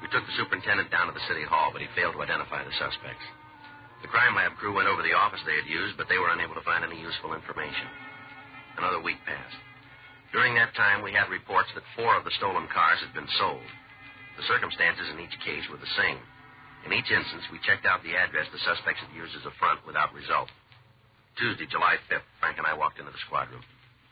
We took the superintendent down to the city hall, but he failed to identify the suspects. The crime lab crew went over the office they had used, but they were unable to find any useful information. Another week passed. During that time, we had reports that 4 of the stolen cars had been sold. The circumstances in each case were the same. In each instance, we checked out the address the suspects had used as a front without result. Tuesday, July 5th, Frank and I walked into the squad room.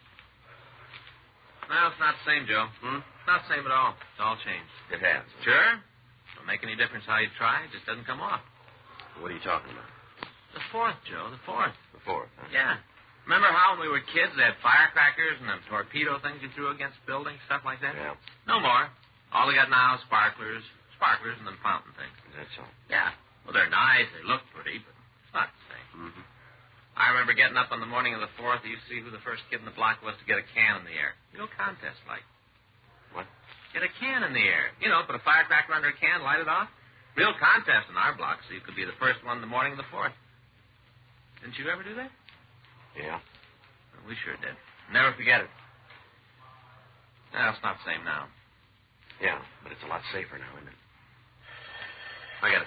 Well, it's not the same, Joe. It's not the same at all. It's all changed. It has. Sure. Don't make any difference how you try. It just doesn't come off. What are you talking about? The 4th, Joe. The 4th. The 4th, huh? Yeah. Remember how when we were kids they had firecrackers and them torpedo things you threw against buildings, stuff like that? Yeah. No more. All they got now is sparklers, and them fountain things. That's all. Yeah. Well, they're nice. They look pretty, but it's not the same. Mm-hmm. I remember getting up on the morning of the 4th. You see who the first kid in the block was to get a can in the air. Real contest, like. What? Get a can in the air. You know, put a firecracker under a can, light it off. Real contest in our block, so you could be the first one in the morning of the 4th. Didn't you ever do that? Yeah. Well, we sure did. Never forget it. No, it's not the same now. Yeah, but it's a lot safer now, isn't it? I get it.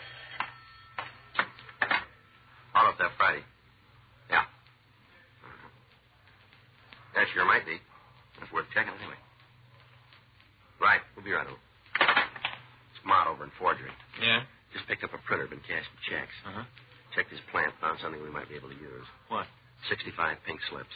All up that Friday. Yeah. That sure might be. It's worth checking anyway. Right, we'll be right over. It's Mott over in forgery. Yeah? Just picked up a printer, been cashing checks. Uh-huh. Checked his plant, found something we might be able to use. What? 65 pink slips.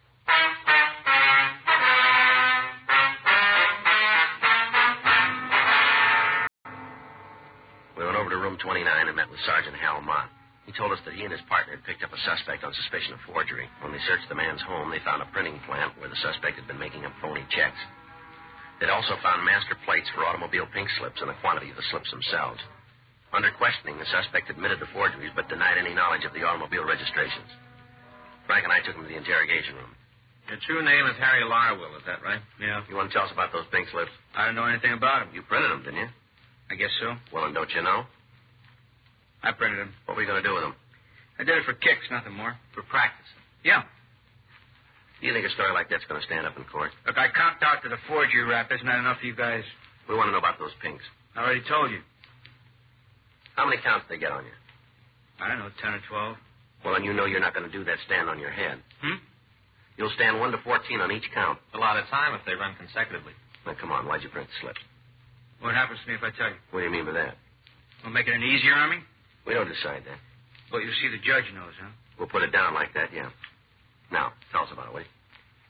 We went over to room 29 and met with Sergeant Hal Mott. He told us that he and his partner had picked up a suspect on suspicion of forgery. When they searched the man's home, they found a printing plant where the suspect had been making up phony checks. They'd also found master plates for automobile pink slips and a quantity of the slips themselves. Under questioning, the suspect admitted the forgeries but denied any knowledge of the automobile registrations. Frank and I took him to the interrogation room. Your true name is Harry Larwill, is that right? Yeah. You want to tell us about those pink slips? I don't know anything about them. You printed them, didn't you? I guess so. Well, and don't you know? I printed them. What were you going to do with them? I did it for kicks, nothing more. For practice. Yeah. Do you think a story like that's going to stand up in court? Look, I comped out to the forgery rap. Isn't that enough for you guys? We want to know about those pinks. I already told you. How many counts did they get on you? I don't know, 10 or 12. Well, and you know you're not going to do that stand on your head. You'll stand 1 to 14 on each count. A lot of time if they run consecutively. Now, come on, why'd you print the slips? What happens to me if I tell you? What do you mean by that? We'll make it an easier on me? We don't decide that. Well, you see, the judge knows, huh? We'll put it down like that, yeah. Now, tell us about it, will you?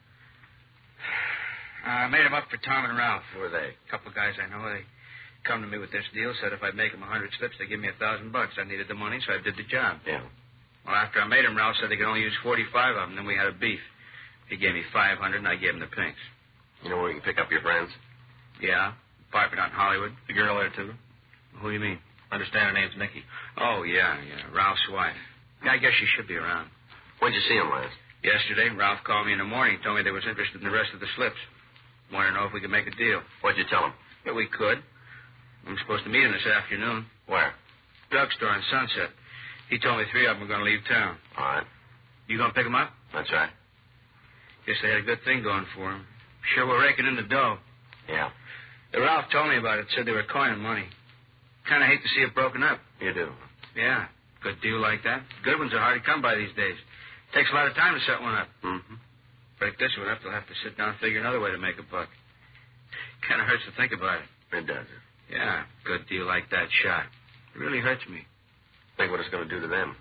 I made them up for Tom and Ralph. Who are they? A couple of guys I know. They come to me with this deal, said if I'd make them 100 slips, they'd give me $1,000. I needed the money, so I did the job. Yeah. Well, after I made them, Ralph said they could only use 45 of them. Then we had a beef. He gave me 500, and I gave him the pinks. You know where you can pick up your friends? Yeah. Apartment out in Hollywood. The girl there, too. Who do you mean? Understand her name's Nikki. Oh, yeah. Ralph's wife. Yeah, I guess she should be around. When'd you see him last? Yesterday, Ralph called me in the morning. Told me they was interested in the rest of the slips. Wanted to know if we could make a deal. What'd you tell him? Yeah, we could. I'm supposed to meet him this afternoon. Where? Drugstore on Sunset. He told me 3 of them were going to leave town. All right. You going to pick them up? That's right. Guess they had a good thing going for them. Sure, we're raking in the dough. Yeah. Ralph told me about it. Said they were coining money. Kind of hate to see it broken up. You do? Yeah. Good deal like that. Good ones are hard to come by these days. Takes a lot of time to set one up. Mm-hmm. Break this one up, they'll have to sit down and figure another way to make a buck. Kind of hurts to think about it. It does. Yeah, good deal like that shot. It really hurts me. Think what it's going to do to them.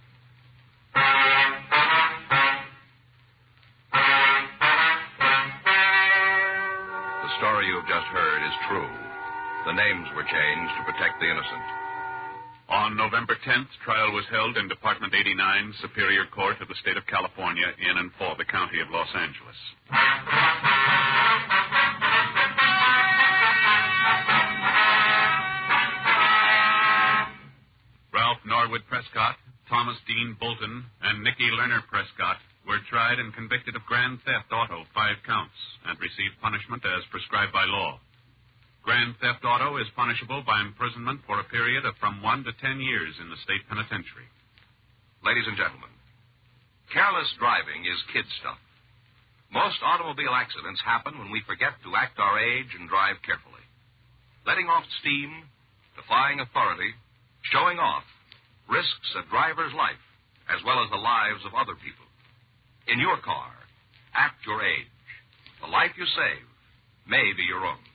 The story you have just heard is true. The names were changed to protect the innocent. On November 10th, trial was held in Department 89, Superior Court of the State of California, in and for the County of Los Angeles. Ralph Norwood Prescott, Thomas Dean Bolton, and Nicky Lerner Prescott were tried and convicted of grand theft auto, 5 counts, and received punishment as prescribed by law. Grand theft auto is punishable by imprisonment for a period of from 1 to 10 years in the state penitentiary. Ladies and gentlemen, careless driving is kid stuff. Most automobile accidents happen when we forget to act our age and drive carefully. Letting off steam, defying authority, showing off, risks a driver's life as well as the lives of other people. In your car, at your age, the life you save may be your own.